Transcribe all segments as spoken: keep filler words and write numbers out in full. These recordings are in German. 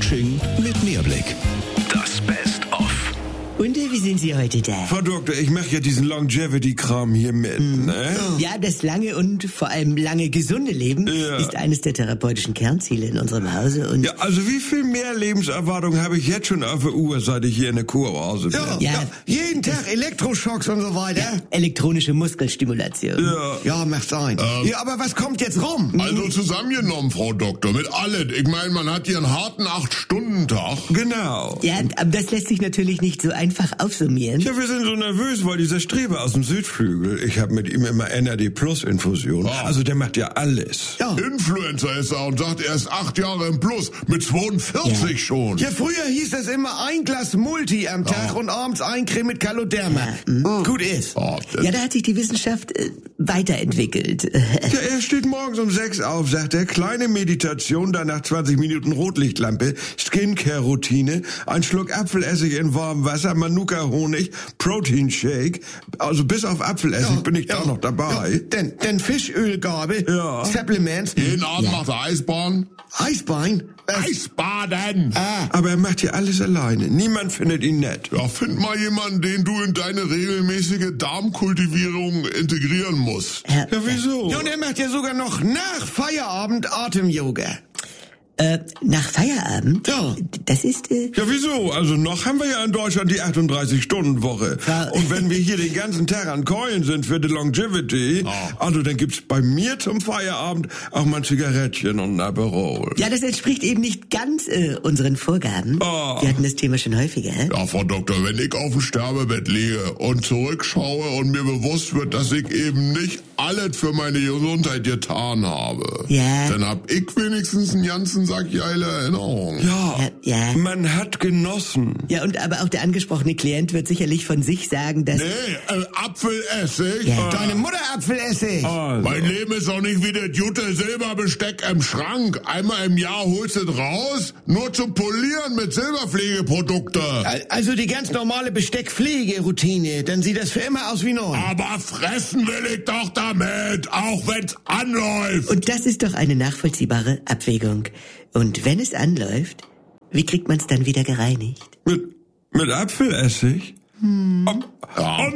Coaching mit Mehrblick. Das Best-of. Und äh, wie sind Sie heute da? Frau Doktor, ich mache ja diesen Longevity-Kram hier mit, Mhm. ne? Ja, das lange und vor allem lange gesunde Leben Ja. ist eines der therapeutischen Kernziele in unserem Hause. Und Ja, also wie viel mehr Lebenserwartung habe ich jetzt schon auf der Uhr, seit ich hier in der Kuroase bin? Ja, Ja. ja. Jeden Tag Elektroschocks und so weiter. elektronische Muskelstimulation. Ja. Ja, macht sein. ja, aber was kommt jetzt rum? Also zusammengenommen, Frau Doktor, mit allen. Ich meine, man hat hier einen harten acht-Stunden-Tag. Genau. Ja, aber das lässt sich natürlich nicht so einfach aufsummieren. Ja, wir sind so nervös, weil dieser Streber aus dem Südflügel, ich habe mit ihm immer N R D Plus Infusion. Ah. Also der macht ja alles. Ja. Influencer ist er und sagt, er ist acht Jahre im Plus, mit zweiundvierzig Ja. schon. Ja, früher hieß es immer ein Glas Multi am Tag und abends ein Creme mit Caloderma. Ja. Gut ist. Ah, Ja, da hat sich die Wissenschaft äh, weiterentwickelt. Ja, er steht morgens um sechs auf, sagt er, kleine Meditation, danach zwanzig Minuten Rotlichtlampe, Skincare-Routine, ein Schluck Apfelessig in warmem Wasser, Manuka-Honig, Protein-Shake, also bis auf Apfelessig bin ich da noch dabei. Ja, denn, denn Fischölgabe, Ja. Supplements, Jeden Abend macht er Eisbahn. Eisbein. äh, Eisbaden! Ah, Aber er macht hier alles alleine. Niemand findet ihn nett. Ja, find mal jemanden, den du in deine regelmäßige Darmkultivierung integrieren musst. Ja, Ja, wieso? ja, und er macht ja sogar noch nach Feierabend Atem-Yoga. äh, nach Feierabend? Ja. Das ist... Äh, Ja, wieso? Also noch haben wir ja in Deutschland die achtunddreißig-Stunden-Woche. Ja. Und wenn wir hier den ganzen Tag an Keulen sind für die Longevity, also dann gibt's bei mir zum Feierabend auch mal ein Zigarettchen und ein Aperol. ja, das entspricht eben nicht ganz äh, unseren Vorgaben. Oh. Wir hatten das Thema schon häufiger. Ja, Frau Doktor, wenn ich auf dem Sterbebett liege und zurückschaue und mir bewusst wird, dass ich eben nicht alles für meine Gesundheit getan habe, Ja. dann hab ich wenigstens einen ganzen Sack geile Erinnerungen. Ja, Ja, ja. man hat genossen. Ja, und aber auch der angesprochene Klient wird sicherlich von sich sagen, dass... Nee, äh, Apfelessig? Ja. Deine Mutter Apfelessig. Also. Mein Leben ist doch nicht wie das gute Silberbesteck im Schrank. Einmal im Jahr holst du es raus, nur zum Polieren mit Silberpflegeprodukte. Also die ganz normale Besteckpflegeroutine, dann sieht das für immer aus wie neu. Aber fressen will ich doch damit, auch wenn's anläuft. Und das ist doch eine nachvollziehbare Abwägung. Und wenn es anläuft, wie kriegt man es dann wieder gereinigt? Mit, mit Apfelessig? Hm. Oh, oh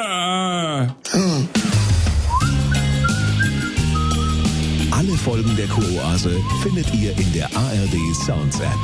nee. Alle Folgen der Kuroase findet ihr in der A R D Sounds App.